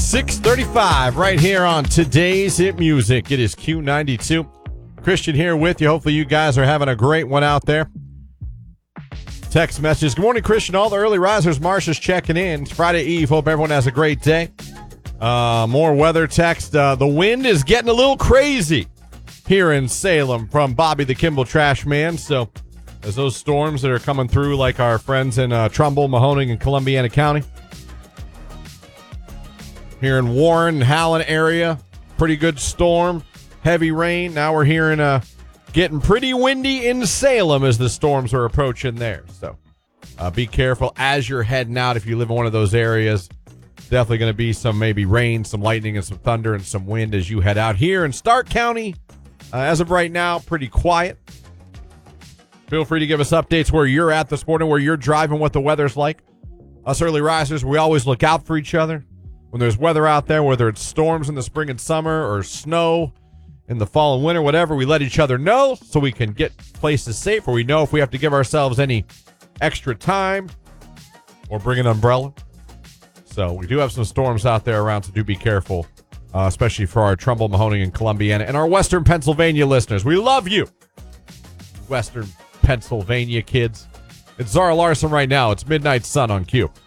6:35 right here on today's Hit Music. It is Q92. Christian here with you. Hopefully you guys are having a great one out there. Text messages. Good morning, Christian. All the early risers. Marsha's checking in. It's Friday Eve. Hope everyone has a great day. More weather text. The wind is getting a little crazy here in Salem from Bobby the Kimball Trash Man. So as those storms that are coming through, like our friends in Trumbull, Mahoning, and Columbiana County. Here in Warren and Howland area, pretty good storm, heavy rain. Now we're hearing getting pretty windy in Salem as the storms are approaching there. So be careful as you're heading out if you live in one of those areas. Definitely going to be some maybe rain, some lightning, and some thunder and some wind as you head out. Here in Stark County, as of right now, pretty quiet. Feel free to give us updates where you're at this morning, where you're driving, what the weather's like. Us early risers, we always look out for each other. When there's weather out there, whether it's storms in the spring and summer or snow in the fall and winter, whatever, we let each other know so we can get places safe, or we know if we have to give ourselves any extra time or bring an umbrella. So we do have some storms out there around, so do be careful, especially for our Trumbull, Mahoning, and Columbiana, and our Western Pennsylvania listeners. We love you, Western Pennsylvania kids. It's Zara Larson right now. It's Midnight Sun on Q.